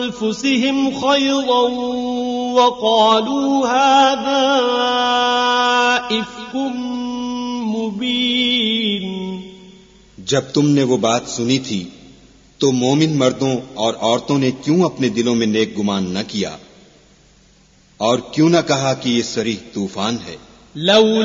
أنفسهم خيرا وقالوا هذا إفك मुबीन। जब तुमने वो बात सुनी थी तो मोमिन मर्दों और औरतों ने क्यों अपने दिलों में नेक गुमान न किया और क्यों न कहा कि ये सरीह तूफान है।